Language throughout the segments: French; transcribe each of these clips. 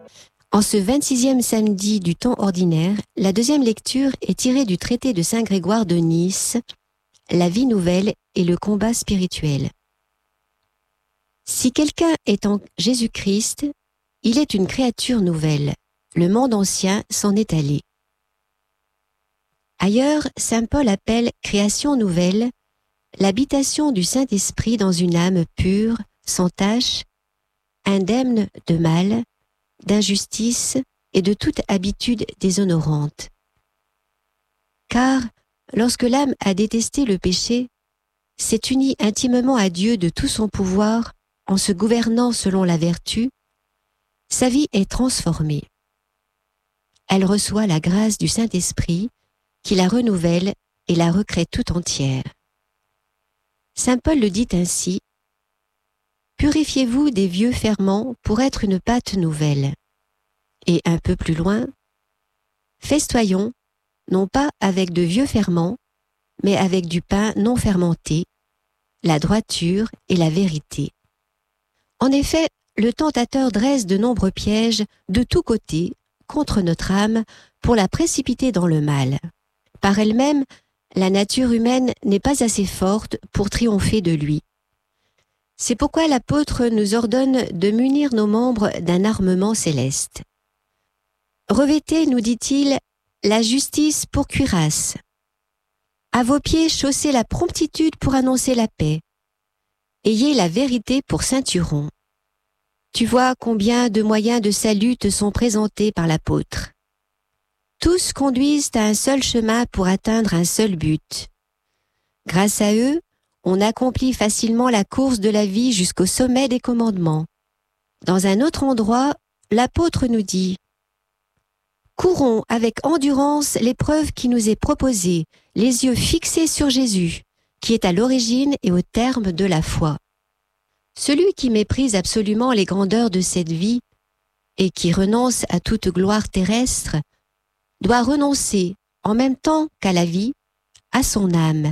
En ce 26e samedi du temps ordinaire, la deuxième lecture est tirée du traité de Saint Grégoire de Nice, La vie nouvelle et le combat spirituel. Si quelqu'un est en Jésus-Christ, il est une créature nouvelle. Le monde ancien s'en est allé. Ailleurs, saint Paul appelle création nouvelle l'habitation du Saint-Esprit dans une âme pure, sans tache, indemne de mal, d'injustice et de toute habitude déshonorante. Car, lorsque l'âme a détesté le péché, s'est unie intimement à Dieu de tout son pouvoir en se gouvernant selon la vertu, sa vie est transformée. Elle reçoit la grâce du Saint-Esprit qui la renouvelle et la recrée tout entière. Saint Paul le dit ainsi: « Purifiez-vous des vieux ferments pour être une pâte nouvelle. » Et un peu plus loin, « Festoyons, non pas avec de vieux ferments, mais avec du pain non fermenté, la droiture et la vérité. » En effet, le tentateur dresse de nombreux pièges de tous côtés contre notre âme pour la précipiter dans le mal. Par elle-même, la nature humaine n'est pas assez forte pour triompher de lui. C'est pourquoi l'apôtre nous ordonne de munir nos membres d'un armement céleste. Revêtez, nous dit-il, la justice pour cuirasse. À vos pieds, chaussez la promptitude pour annoncer la paix. Ayez la vérité pour ceinturon. Tu vois combien de moyens de salut te sont présentés par l'apôtre. Tous conduisent à un seul chemin pour atteindre un seul but. Grâce à eux, on accomplit facilement la course de la vie jusqu'au sommet des commandements. Dans un autre endroit, l'apôtre nous dit « Courons avec endurance l'épreuve qui nous est proposée, les yeux fixés sur Jésus, qui est à l'origine et au terme de la foi. Celui qui méprise absolument les grandeurs de cette vie et qui renonce à toute gloire terrestre doit renoncer, en même temps qu'à la vie, à son âme.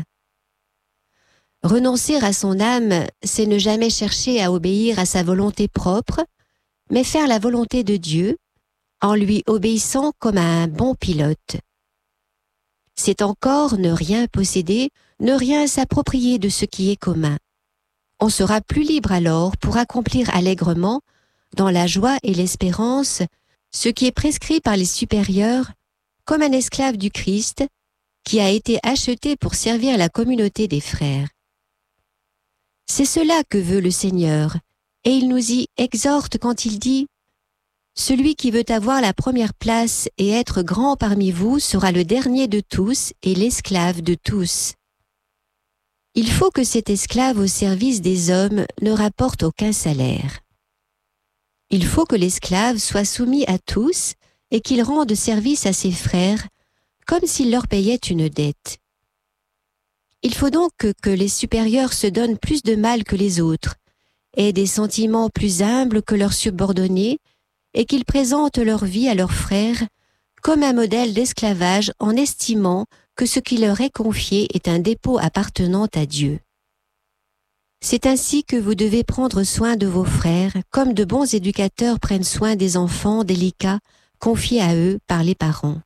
Renoncer à son âme, c'est ne jamais chercher à obéir à sa volonté propre, mais faire la volonté de Dieu, en lui obéissant comme à un bon pilote. C'est encore ne rien posséder, ne rien s'approprier de ce qui est commun. On sera plus libre alors pour accomplir allègrement, dans la joie et l'espérance, ce qui est prescrit par les supérieurs, comme un esclave du Christ, qui a été acheté pour servir la communauté des frères. C'est cela que veut le Seigneur, et il nous y exhorte quand il dit « Celui qui veut avoir la première place et être grand parmi vous sera le dernier de tous et l'esclave de tous. » Il faut que cet esclave au service des hommes ne rapporte aucun salaire. Il faut que l'esclave soit soumis à tous et qu'il rende service à ses frères, comme s'il leur payait une dette. Il faut donc que les supérieurs se donnent plus de mal que les autres, aient des sentiments plus humbles que leurs subordonnés, et qu'ils présentent leur vie à leurs frères comme un modèle d'esclavage en estimant que ce qui leur est confié est un dépôt appartenant à Dieu. C'est ainsi que vous devez prendre soin de vos frères, comme de bons éducateurs prennent soin des enfants délicats confiés à eux par les parents.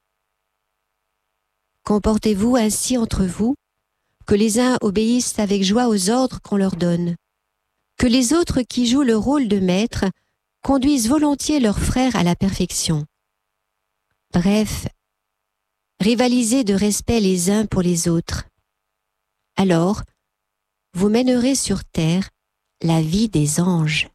Comportez-vous ainsi entre vous, que les uns obéissent avec joie aux ordres qu'on leur donne, que les autres qui jouent le rôle de maître conduisent volontiers leurs frères à la perfection. Bref, rivalisez de respect les uns pour les autres. Alors, vous mènerez sur terre la vie des anges.